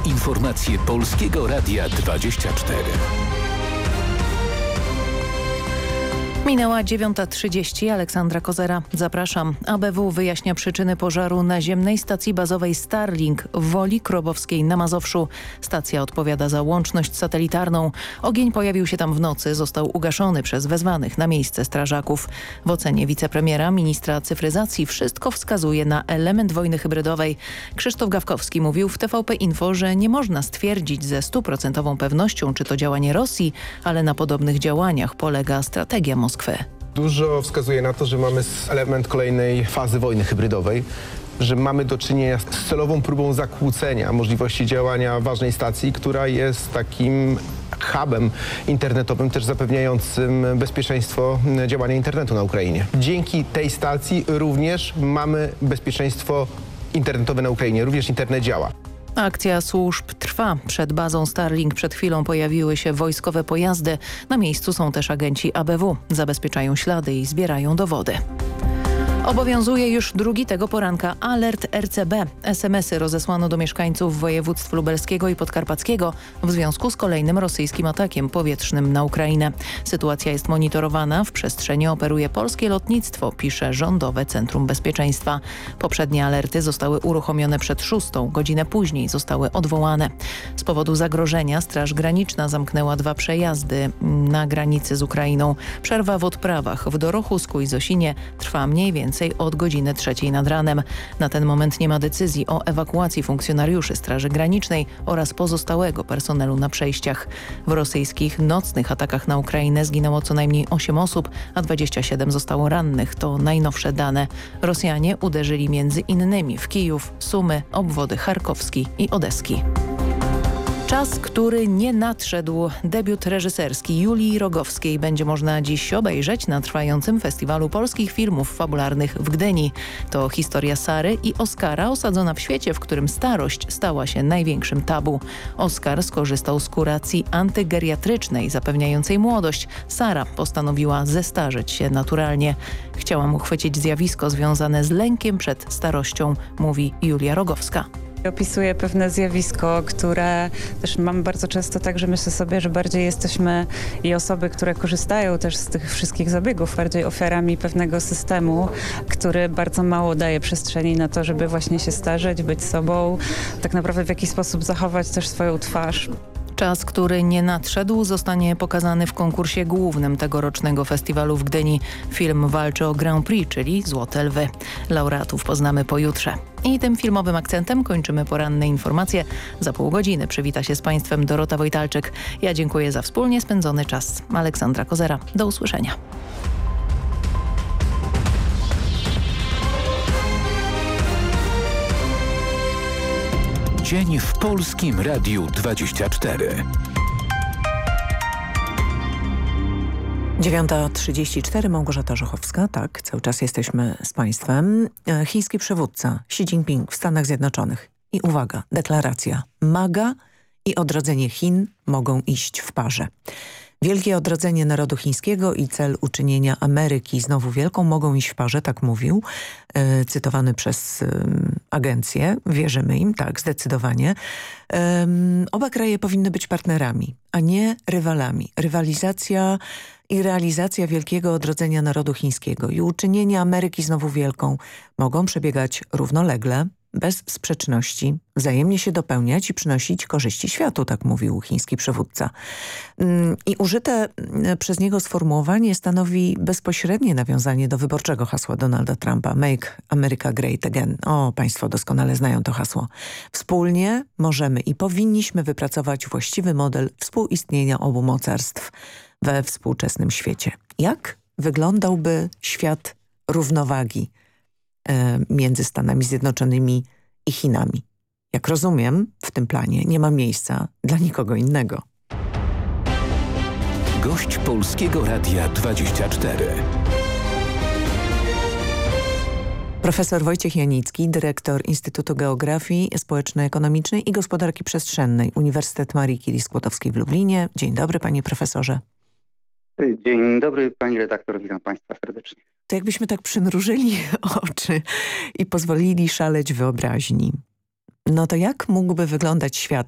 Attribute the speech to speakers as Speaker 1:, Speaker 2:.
Speaker 1: Informacje Polskiego Radia 24.
Speaker 2: Minęła 9:30. Aleksandra Kozera. Zapraszam. ABW wyjaśnia przyczyny pożaru naziemnej stacji bazowej Starlink w Woli Krobowskiej na Mazowszu. Stacja odpowiada za łączność satelitarną. Ogień pojawił się tam w nocy. Został ugaszony przez wezwanych na miejsce strażaków. W ocenie wicepremiera, ministra cyfryzacji wszystko wskazuje na element wojny hybrydowej. Krzysztof Gawkowski mówił w TVP Info, że nie można stwierdzić ze 100% pewnością, czy to działanie Rosji, ale na podobnych działaniach polega strategia Moskwy.
Speaker 3: Dużo wskazuje na to, że mamy element kolejnej fazy wojny hybrydowej, że mamy do czynienia z celową próbą zakłócenia możliwości działania ważnej stacji, która jest takim hubem internetowym, też zapewniającym bezpieczeństwo działania internetu na Ukrainie. Dzięki tej stacji również mamy bezpieczeństwo internetowe na Ukrainie, również internet działa.
Speaker 2: Akcja służb trwa. Przed bazą Starlink przed chwilą pojawiły się wojskowe pojazdy. Na miejscu są też agenci ABW. Zabezpieczają ślady i zbierają dowody. Obowiązuje już drugi tego poranka alert RCB. SMS-y rozesłano do mieszkańców województw lubelskiego i podkarpackiego w związku z kolejnym rosyjskim atakiem powietrznym na Ukrainę. Sytuacja jest monitorowana. W przestrzeni operuje polskie lotnictwo, pisze Rządowe Centrum Bezpieczeństwa. Poprzednie alerty zostały uruchomione przed 6:00. Godzinę później zostały odwołane. Z powodu zagrożenia Straż Graniczna zamknęła 2 przejazdy na granicy z Ukrainą. Przerwa w odprawach w Dorochusku i Zosinie trwa mniej więcej od godziny 3:00 nad ranem. Na ten moment nie ma decyzji o ewakuacji funkcjonariuszy Straży Granicznej oraz pozostałego personelu na przejściach. W rosyjskich nocnych atakach na Ukrainę zginęło co najmniej 8 osób, a 27 zostało rannych. To najnowsze dane. Rosjanie uderzyli między innymi w Kijów, Sumy, obwody charkowski i odeski. Czas, który nie nadszedł. Debiut reżyserski Julii Rogowskiej będzie można dziś obejrzeć na trwającym Festiwalu Polskich Filmów Fabularnych w Gdyni. To historia Sary i Oskara osadzona w świecie, w którym starość stała się największym tabu. Oskar skorzystał z kuracji antygeriatrycznej zapewniającej młodość. Sara postanowiła zestarzeć się naturalnie. Chciałam uchwycić zjawisko związane z lękiem przed starością, mówi Julia Rogowska.
Speaker 4: Opisuje pewne zjawisko, które też mamy bardzo często tak, że myślę sobie, że bardziej jesteśmy i osoby, które korzystają też z tych wszystkich zabiegów, bardziej ofiarami pewnego systemu, który bardzo mało daje przestrzeni na to, żeby właśnie się starzeć, być sobą, tak naprawdę w jakiś sposób zachować też swoją twarz.
Speaker 2: Czas, który nie nadszedł, zostanie pokazany w konkursie głównym tegorocznego festiwalu w Gdyni. Film walczy o Grand Prix, czyli Złote Lwy. Laureatów poznamy pojutrze. I tym filmowym akcentem kończymy poranne informacje. Za pół godziny przywita się z Państwem Dorota Wojtalczyk. Ja dziękuję za wspólnie spędzony czas. Aleksandra Kozera. Do usłyszenia.
Speaker 1: Dzień w Polskim Radiu 24.
Speaker 5: 9:34, Małgorzata Żochowska. Tak, cały czas jesteśmy z Państwem. Chiński przywódca Xi Jinping w Stanach Zjednoczonych. I uwaga, deklaracja. MAGA i odrodzenie Chin mogą iść w parze. Wielkie odrodzenie narodu chińskiego i cel uczynienia Ameryki znowu wielką mogą iść w parze, tak mówił, cytowany przez agencję. Wierzymy im, tak, zdecydowanie. Oba kraje powinny być partnerami, a nie rywalami. Rywalizacja i realizacja wielkiego odrodzenia narodu chińskiego i uczynienia Ameryki znowu wielką mogą przebiegać równolegle, bez sprzeczności, wzajemnie się dopełniać i przynosić korzyści światu, tak mówił chiński przywódca. I użyte przez niego sformułowanie stanowi bezpośrednie nawiązanie do wyborczego hasła Donalda Trumpa Make America Great Again. O, Państwo doskonale znają to hasło. Wspólnie możemy i powinniśmy wypracować właściwy model współistnienia obu mocarstw we współczesnym świecie. Jak wyglądałby świat równowagi między Stanami Zjednoczonymi i Chinami? Jak rozumiem, w tym planie nie ma miejsca dla nikogo innego.
Speaker 1: Gość Polskiego Radia 24.
Speaker 5: Profesor Wojciech Janicki, dyrektor Instytutu Geografii Społeczno-Ekonomicznej i Gospodarki Przestrzennej Uniwersytet Marii Curie-Skłodowskiej w Lublinie. Dzień dobry, panie profesorze.
Speaker 6: Dzień dobry, pani redaktor, witam państwa serdecznie.
Speaker 5: To jakbyśmy tak przymrużyli oczy i pozwolili szaleć wyobraźni. No to jak mógłby wyglądać świat